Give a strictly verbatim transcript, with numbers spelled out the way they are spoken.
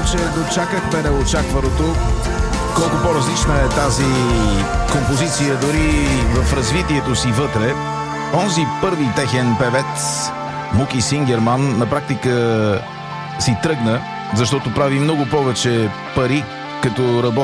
че дочакахме неочакваното. Колко по-различна е тази композиция дори в развитието си вътре. Онзи първи техен певец, Муки Сингерман, на практика си тръгна, защото прави много повече пари, като работи